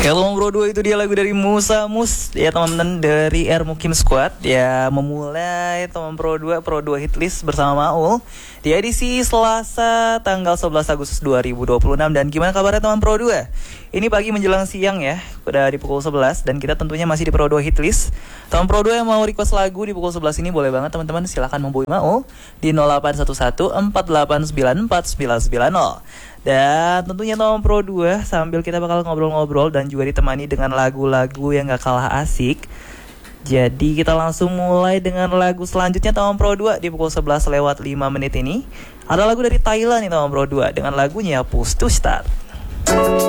Ya teman Pro 2 itu dia lagu dari Musa Mus ya teman-teman dari Air Mukim Squad ya, memulai teman Pro 2 Hitlist bersama Maul di edisi Selasa tanggal 11 Agustus 2026. Dan gimana kabarnya teman Pro 2? Ini pagi menjelang siang ya, udah di pukul 11 dan kita tentunya masih di Pro 2 Hitlist. Teman Pro 2 yang mau request lagu di pukul 11 ini boleh banget teman-teman, silakan menghubungi Maul di 0811 489 4990. Dan tentunya teman Pro 2 sambil kita bakal ngobrol-ngobrol dan juga ditemani dengan lagu-lagu yang gak kalah asik. Jadi kita langsung mulai dengan lagu selanjutnya teman Pro 2 di pukul 11 lewat 5 menit ini. Ada lagu dari Thailand nih teman Pro 2 dengan lagunya Push to Start.